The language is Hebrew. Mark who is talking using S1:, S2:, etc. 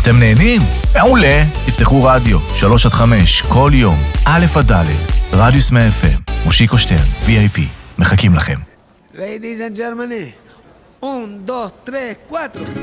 S1: אתם נהנים? מעולה. תפתחו רדיו, 3-5, כל יום, א' עד ד', רדיוס 100 FM, מושיקו שטרן, VIP. מחכים לכם.
S2: Ladies and gentlemen, 1, 2, 3, 4